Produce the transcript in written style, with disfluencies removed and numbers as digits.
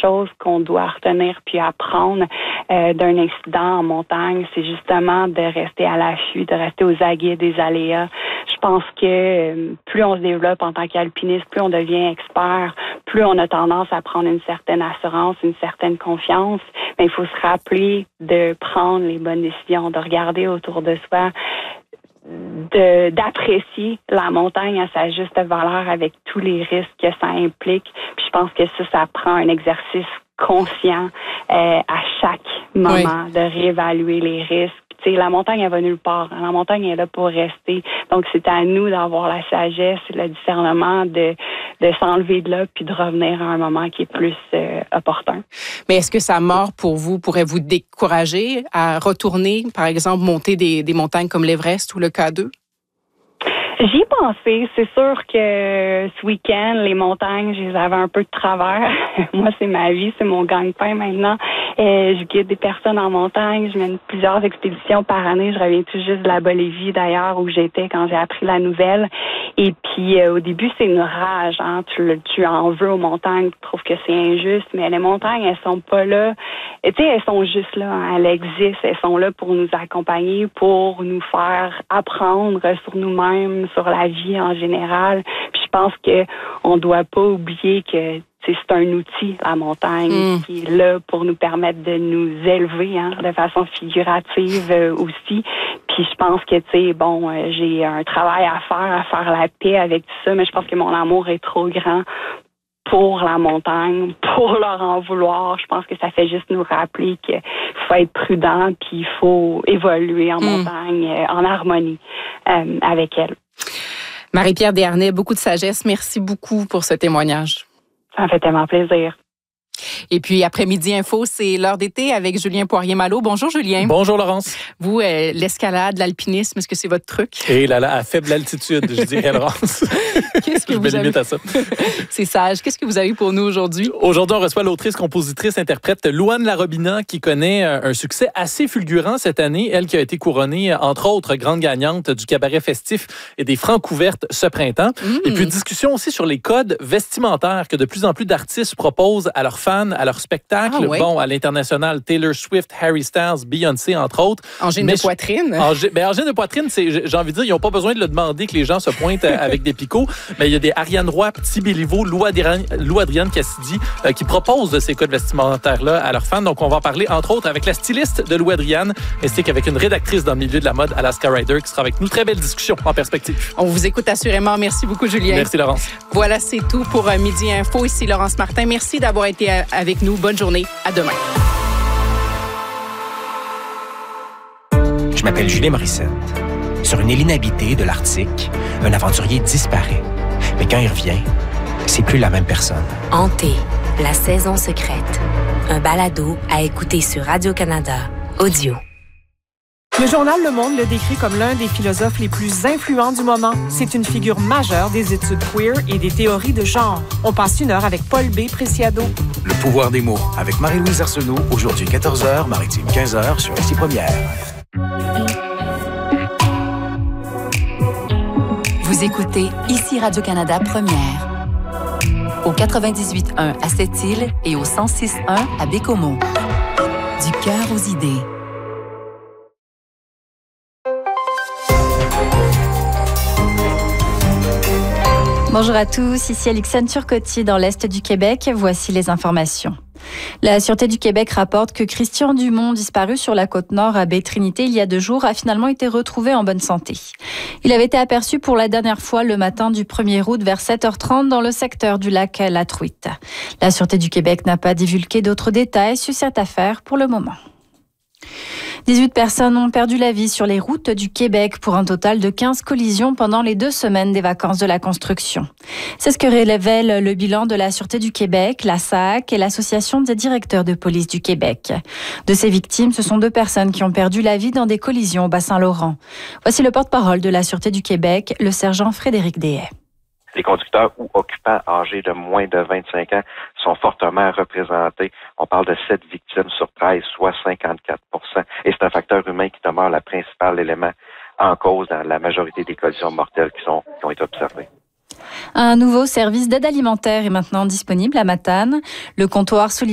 chose qu'on doit retenir puis apprendre d'un incident en montagne, c'est justement de rester à l'affût, de rester aux aguets des aléas. Je pense que plus on se développe en tant qu'alpiniste, plus on devient expert, plus on a tendance à prendre une certaine assurance, une certaine confiance. Mais il faut se rappeler de prendre les bonnes décisions, de regarder autour de soi, d'apprécier la montagne à sa juste valeur avec tous les risques que ça implique. Puis je pense que ça prend un exercice conscient à chaque moment de réévaluer les risques. Tu sais, la montagne, elle va nulle part. La montagne est là pour rester. Donc, c'est à nous d'avoir la sagesse, le discernement de s'enlever de là puis de revenir à un moment qui est plus opportun. Mais est-ce que sa mort, pour vous, pourrait vous décourager à retourner, par exemple, monter des montagnes comme l'Everest ou le K2? J'y ai pensé. C'est sûr que ce week-end, les montagnes, je les avais un peu de travers. Moi, c'est ma vie, c'est mon gagne-pain maintenant. Je guide des personnes en montagne. Je mène plusieurs expéditions par année. Je reviens tout juste de la Bolivie, d'ailleurs, où j'étais quand j'ai appris la nouvelle. Et puis, au début, c'est une rage. Hein? Tu en veux aux montagnes. Tu trouves que c'est injuste. Mais les montagnes, elles sont pas là. Tu sais, elles sont juste là. Hein? Elles existent. Elles sont là pour nous accompagner, pour nous faire apprendre sur nous-mêmes, sur la vie en général. Puis je pense que on doit pas oublier que c'est un outil, la montagne, qui est là pour nous permettre de nous élever, hein, de façon figurative aussi. Puis je pense que, j'ai un travail à faire la paix avec tout ça, mais je pense que mon amour est trop grand pour la montagne, pour leur en vouloir. Je pense que ça fait juste nous rappeler qu'il faut être prudent, puis il faut évoluer en montagne, en harmonie avec elle. Marie-Pierre Desharnais, beaucoup de sagesse. Merci beaucoup pour ce témoignage. Ça me fait tellement plaisir. Et puis, après-midi info, c'est l'heure d'été avec Julien Poirier-Malo. Bonjour, Julien. Bonjour, Laurence. Vous, l'escalade, l'alpinisme, est-ce que c'est votre truc? Et là, à faible altitude, je dirais, Laurence. Qu'est-ce que je me limite à ça. C'est sage. Qu'est-ce que vous avez pour nous aujourd'hui? Aujourd'hui, on reçoit l'autrice, compositrice, interprète Louane Larobina, qui connaît un succès assez fulgurant cette année. Elle qui a été couronnée, entre autres, grande gagnante du cabaret festif et des Francouvertes ce printemps. Et puis, discussion aussi sur les codes vestimentaires que de plus en plus d'artistes proposent à leurs fans, à leur spectacle. Ah, oui. Bon, à l'international, Taylor Swift, Harry Styles, Beyoncé, entre autres. Angine de poitrine. Angine de poitrine, j'ai envie de dire, ils n'ont pas besoin de le demander que les gens se pointent avec des picots. Mais il y a des Ariane Roy, Petit Béliveau, Lou Adrienne Cassidy qui proposent de ces codes vestimentaires-là à leurs fans. Donc, on va en parler, entre autres, avec la styliste de Lou Adrienne, ainsi qu'avec une rédactrice dans le milieu de la mode, Alaska Ryder, qui sera avec nous. Très belle discussion en perspective. On vous écoute assurément. Merci beaucoup, Julien. Merci, Laurence. Voilà, c'est tout pour Midi Info. Ici Laurence Martin. Merci d'avoir été avec nous. Bonne journée. À demain. Je m'appelle Julien Morissette. Sur une île inhabitée de l'Arctique, un aventurier disparaît. Mais quand il revient, c'est plus la même personne. Hanté, la saison secrète. Un balado à écouter sur Radio-Canada Audio. Le journal Le Monde le décrit comme l'un des philosophes les plus influents du moment. C'est une figure majeure des études queer et des théories de genre. On passe une heure avec Paul B. Preciado. Le pouvoir des mots avec Marie-Louise Arsenault, aujourd'hui 14h, maritime 15h sur Ici Première. Vous écoutez Ici Radio-Canada Première. Au 98.1 à Sept-Îles et au 106.1 à Bécomo. Du cœur aux idées. Bonjour à tous, ici Alexandre Turcotti dans l'Est du Québec. Voici les informations. La Sûreté du Québec rapporte que Christian Dumont, disparu sur la Côte-Nord à Baie-Trinité il y a 2 jours, a finalement été retrouvé en bonne santé. Il avait été aperçu pour la dernière fois le matin du 1er août vers 7h30 dans le secteur du lac La Truite. La Sûreté du Québec n'a pas divulgué d'autres détails sur cette affaire pour le moment. 18 personnes ont perdu la vie sur les routes du Québec pour un total de 15 collisions pendant les 2 semaines des vacances de la construction. C'est ce que révèle le bilan de la Sûreté du Québec, la SAC et l'Association des directeurs de police du Québec. De ces victimes, ce sont 2 personnes qui ont perdu la vie dans des collisions au Bas-Saint-Laurent. Voici le porte-parole de la Sûreté du Québec, le sergent Frédéric Dehaye. Les conducteurs ou occupants âgés de moins de 25 ans sont fortement représentés. On parle de 7 victimes sur 13, soit 54%. Et c'est un facteur humain qui demeure le principal élément en cause dans la majorité des collisions mortelles qui ont été observées. Un nouveau service d'aide alimentaire est maintenant disponible à Matane. Le comptoir